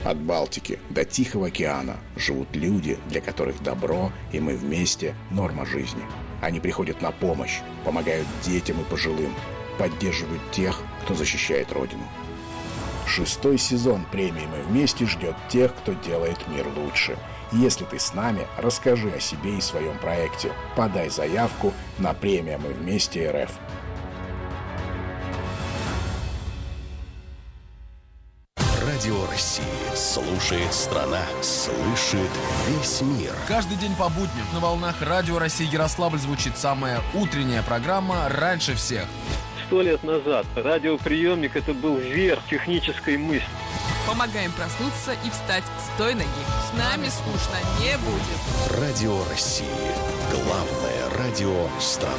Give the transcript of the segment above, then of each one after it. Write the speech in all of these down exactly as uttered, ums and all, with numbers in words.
От Балтики до Тихого океана живут люди, для которых добро и мы вместе – норма жизни. Они приходят на помощь, помогают детям и пожилым, поддерживают тех, кто защищает Родину. Шестой сезон премии «Мы вместе» ждет тех, кто делает мир лучше. Если ты с нами, расскажи о себе и своем проекте. Подай заявку на премию «Мы вместе РФ». Радио России. Слушает страна. Слышит весь мир. Каждый день по будням на волнах Радио России Ярославль звучит самая утренняя программа «Раньше всех». Сто лет назад радиоприемник – это был верх технической мысли. Помогаем проснуться и встать с той ноги. С нами скучно не будет. Радио России. Главное радио страны.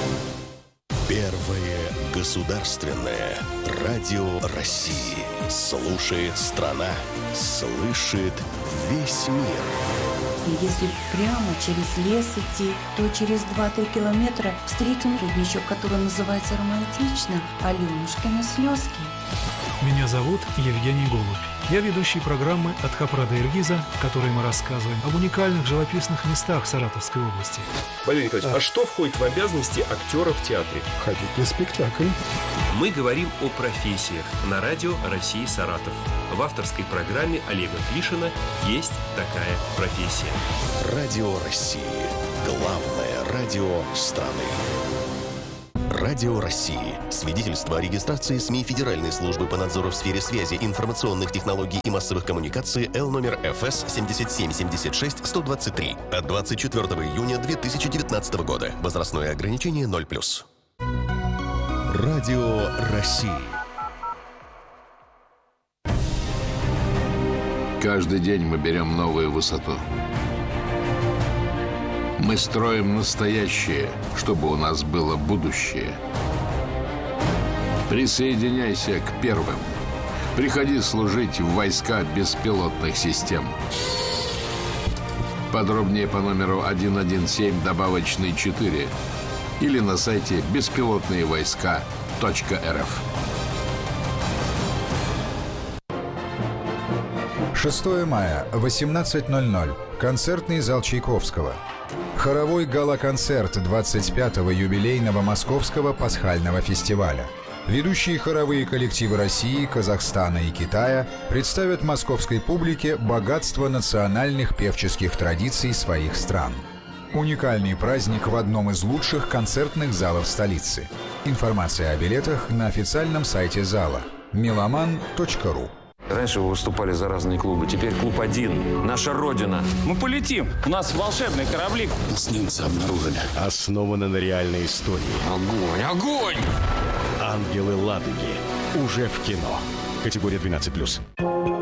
Первое государственное радио России. Слушает страна. Слышит весь мир. И если прямо через лес идти, то через два-три километра встретим родничок, который называется романтично «Аленушкины слезки». Меня зовут Евгений Голубь. Я ведущий программы «От Хопра до Иргиза», в которой мы рассказываем об уникальных живописных местах Саратовской области. Валерий Николаевич, а, а что входит в обязанности актера в театре? Ходить на спектакль. Мы говорим о профессиях на радио России Саратов. В авторской программе Олега Клишина «Есть такая профессия». Радио России. Главное радио страны. Радио России. Свидетельство о регистрации СМИ Федеральной службы по надзору в сфере связи, информационных технологий и массовых коммуникаций Л номер эф эс семь семь семь шесть сто двадцать три от двадцать четвёртого июня две тысячи девятнадцатого года. Возрастное ограничение ноль плюс. Радио России. Каждый день мы берем новую высоту. Мы строим настоящее, чтобы у нас было будущее. Присоединяйся к первым. Приходи служить в войска беспилотных систем. Подробнее по номеру один один семь добавочный четыре или на сайте беспилотные войска точка эр эф. шестого мая, восемнадцать ноль ноль. Концертный зал Чайковского. Хоровой гала-концерт двадцать пятого юбилейного Московского пасхального фестиваля. Ведущие хоровые коллективы России, Казахстана и Китая представят московской публике богатство национальных певческих традиций своих стран. Уникальный праздник в одном из лучших концертных залов столицы. Информация о билетах на официальном сайте зала меломан точка ру. Раньше вы выступали за разные клубы, теперь клуб один. Наша Родина. Мы полетим. У нас волшебный корабли. С немца обнаружили. Основано на реальной истории. Огонь, огонь! «Ангелы Ладоги» уже в кино. Категория двенадцать плюс.